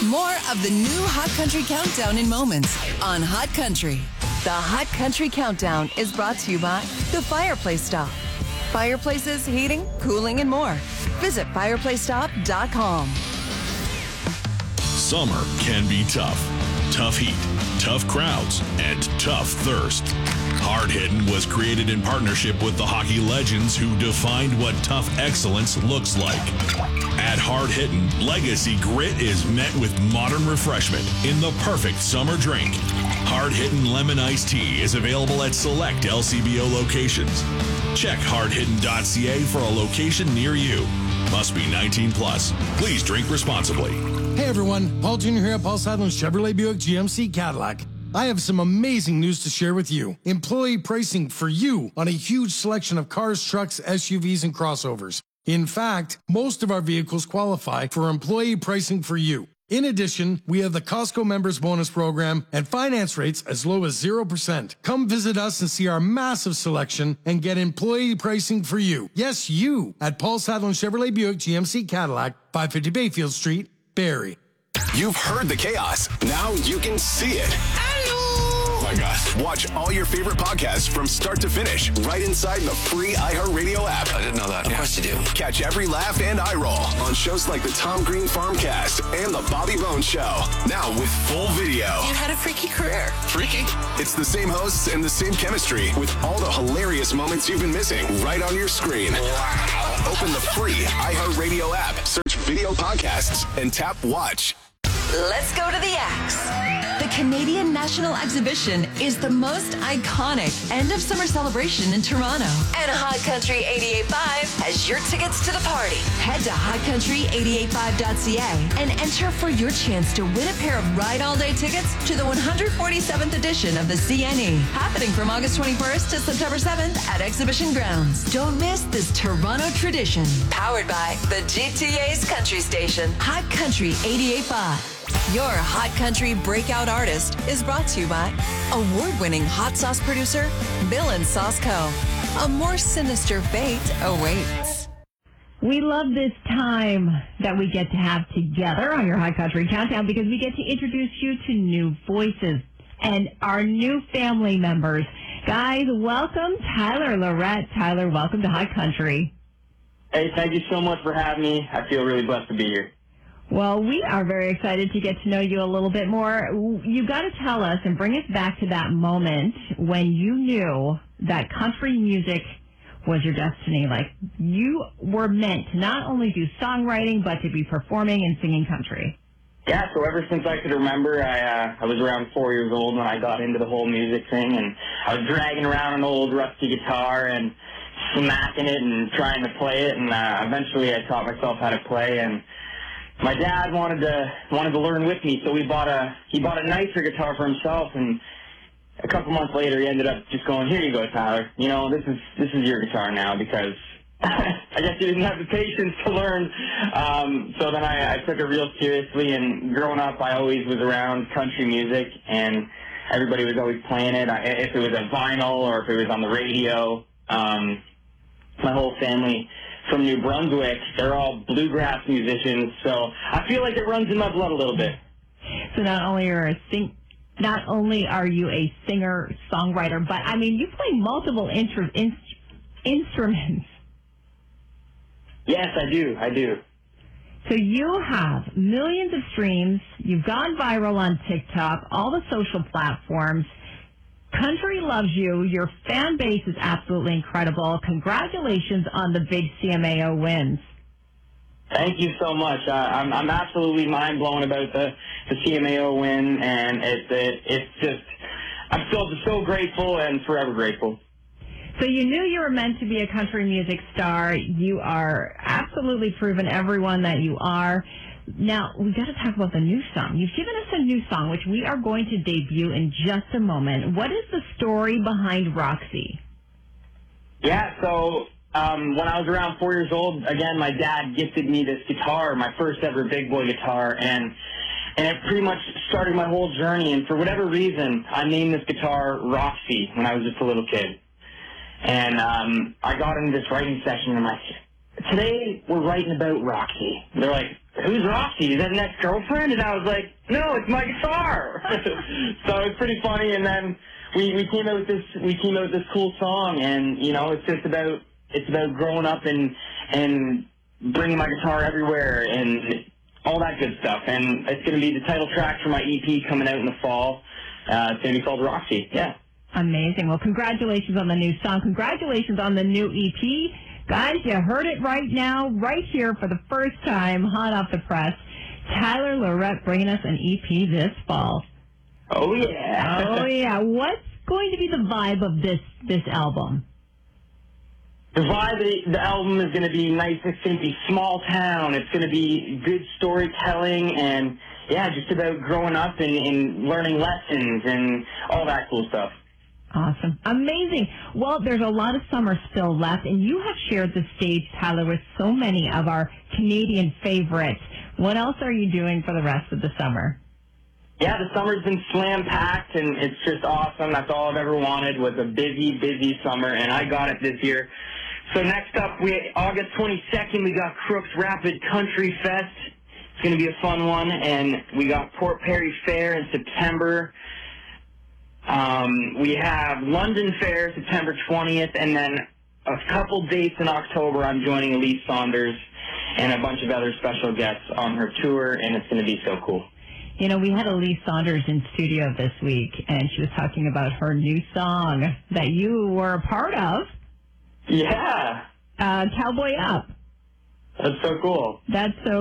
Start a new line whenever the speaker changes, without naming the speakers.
More of the new Hot Country Countdown in moments on Hot Country. The Hot Country Countdown is brought to you by The Fireplace Stop. Fireplaces, heating, cooling, and more. Visit fireplacestop.com.
Summer can be tough. Tough heat, tough crowds, and tough thirst. Hard Hittin' was created in partnership with the hockey legends who defined what tough excellence looks like. At Hard Hittin', legacy grit is met with modern refreshment in the perfect summer drink. Hard Hittin' Lemon Iced Tea is available at select LCBO locations. Check hardhittin.ca for a location near you. Must be 19 plus. Please drink responsibly.
Hey everyone, Paul Jr. here at Paul Sadler's Chevrolet Buick GMC Cadillac. I have some amazing news to share with you. Employee pricing for you on a huge selection of cars, trucks, SUVs, and crossovers. In fact, most of our vehicles qualify for employee pricing for you. In addition, we have the Costco Members Bonus Program and finance rates as low as 0%. Come visit us and see our massive selection and get employee pricing for you. Yes, you at Paul Sadler Chevrolet Buick GMC Cadillac, 550 Bayfield Street, Barrie.
You've heard the chaos. Now you can see it. Oh my gosh. Watch all your favorite podcasts from start to finish right inside the free iHeartRadio app.
I didn't know that. Of course you do.
Catch every laugh and eye roll on shows like the Tom Green Farmcast and the Bobby Bones Show. Now with full video.
You had a freaky career. Freaky?
It's the same hosts and the same chemistry with all the hilarious moments you've been missing right on your screen. Wow. Open the free iHeartRadio app, search video podcasts, and tap watch.
Let's go to the X. The Canadian National Exhibition is the most iconic end-of-summer celebration in Toronto. And Hot Country 88.5 has your tickets to the party. Head to hotcountry885.ca and enter for your chance to win a pair of Ride All Day tickets to the 147th edition of the CNE, happening from August 21st to September 7th at Exhibition Grounds. Don't miss this Toronto tradition. Powered by the GTA's Country Station, Hot Country 88.5. Your Hot Country breakout artist is brought to you by award-winning hot sauce producer, Bill and Sauce Co. A more sinister fate awaits.
We love this time that we get to have together on your Hot Country Countdown because we get to introduce you to new voices and our new family members. Guys, welcome Tyler Lorette. Tyler, welcome to Hot Country.
Hey, thank you so much for having me. I feel really blessed to be here.
Well, we are very excited to get to know you a little bit more. You got to tell us and bring us back to that moment when you knew that country music was your destiny. Like, you were meant to not only do songwriting, but to be performing and singing country.
Yeah, so ever since I could remember, I was around 4 years old when I got into the whole music thing, and I was dragging around an old rusty guitar and smacking it and trying to play it, and eventually I taught myself how to play, and my dad wanted to learn with me, so he bought a nicer guitar for himself, and a couple months later he ended up just going, "Here you go, Tyler. You know, this is your guitar now," because I guess he didn't have the patience to learn. So then I took it real seriously, and growing up I always was around country music, and everybody was always playing it. If it was a vinyl or if it was on the radio, my whole family from New Brunswick, they're all bluegrass musicians, so I feel like it runs in my blood a little bit.
So not only are you a singer, songwriter, but I mean you play multiple instruments.
Yes, I do.
So you have millions of streams. You've gone viral on TikTok, all the social platforms. Country loves you. Your fan base is absolutely incredible. Congratulations on the big CMAO wins.
Thank you so much. I'm absolutely mind blown about the CMAO win, and it's just I'm still so grateful and forever grateful.
So you knew you were meant to be a country music star. You are absolutely proven everyone that you are. Now, we've got to talk about the new song. You've given us a new song, which we are going to debut in just a moment. What is the story behind Roxy?
Yeah, so when I was around 4 years old, again, my dad gifted me this guitar, my first ever big boy guitar, and it pretty much started my whole journey. And for whatever reason, I named this guitar Roxy when I was just a little kid. And I got into this writing session, and I'm like, today we're writing about Roxy. They're like, who's Roxy? Is that an ex-girlfriend? And I was like, no, it's my guitar. So it's pretty funny. And then we came out with this cool song, and it's about growing up and bringing my guitar everywhere and all that good stuff. And it's going to be the title track for my EP coming out in the fall. It's going to be called Roxy. Yeah.
Amazing. Well, congratulations on the new song. Congratulations on the new EP. Guys, you heard it right now, right here for the first time, hot off the press. Tyler Lorette bringing us an EP this fall.
Oh, yeah.
Oh, yeah. What's going to be the vibe of this album?
The vibe of the album is going to be nice. It's going to be small town. It's going to be good storytelling and, just about growing up and learning lessons and all that cool stuff.
Awesome. Amazing. Well, there's a lot of summer still left, and you have shared the stage, Tyler, with so many of our Canadian favorites. What else are you doing for the rest of the summer?
Yeah, the summer's been slam-packed, and it's just awesome. That's all I've ever wanted, was a busy, busy summer, and I got it this year. So next up, August 22nd, we got Crooks Rapid Country Fest. It's going to be a fun one, and we got Port Perry Fair in September. We have London Fair, September 20th, and then a couple dates in October. I'm joining Elise Saunders and a bunch of other special guests on her tour, and it's going to be so cool.
We had Elise Saunders in studio this week, and she was talking about her new song that you were a part of.
Yeah.
Cowboy Up.
That's so cool.
That's so